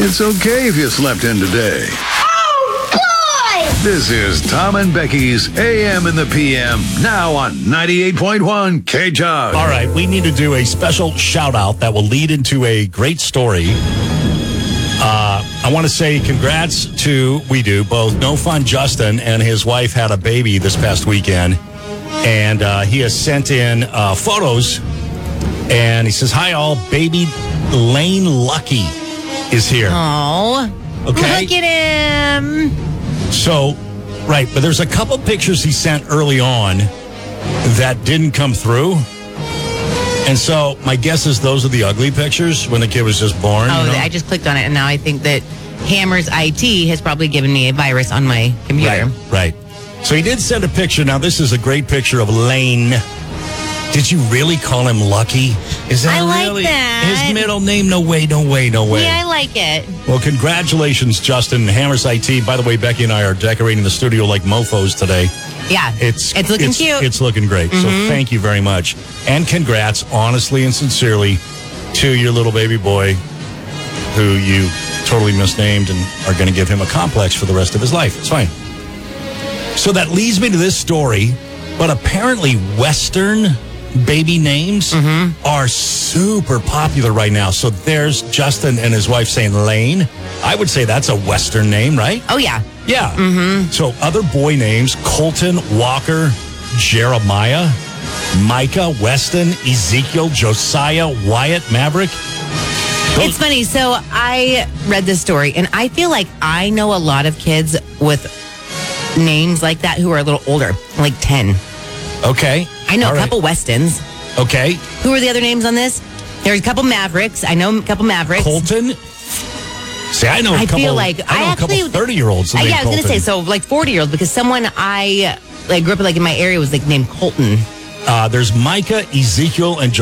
It's okay if you slept in today. Oh, boy! This is Tom and Becky's AM and the PM, now on 98.1 K-Jug. All right, we need to do a special shout-out that will lead into a great story. I want to say congrats to, both No Fun Justin and his wife had a baby this past weekend. And he has sent in photos. And he says, hi, all. Baby Lane Lucky is here. Oh, okay. Look at him. So, right, but there's a couple pictures he sent early on that didn't come through. And so my guess is those are the ugly pictures when the kid was just born. Oh, you know? I just clicked on it, and now I think that Hammers IT has probably given me a virus on my computer. Right. So he did send a picture. Now, this is a great picture of Lane. Did you really call him Lucky? Is that I like really that. his middle name? No way. Yeah, I like it. Well, congratulations, Justin. Hammers IT. By the way, Becky and I are decorating the studio like mofos today. Yeah, it's looking cute. It's looking great. So thank you very much. And congrats, honestly and sincerely, to your little baby boy who you totally misnamed and are going to give him a complex for the rest of his life. It's fine. So that leads me to this story, but apparently Western baby names are super popular right now. So there's Justin and his wife saying Lane. I would say that's a Western name, right? Oh, yeah. Yeah. So other boy names, Colton, Walker, Jeremiah, Micah, Weston, Ezekiel, Josiah, Wyatt, Maverick. It's funny. So I read this story, and I feel like I know a lot of kids with names like that who are a little older, like 10. Okay. I know All a couple right. Westons. Okay. Who are the other names on this? There's a couple Mavericks. I know a couple Mavericks. Colton. See, I know a couple. Feel like I know a couple 30-year-olds. Yeah, I was going to say, so like 40-year-olds, because someone I grew up in my area was like named Colton. There's Micah, Ezekiel, and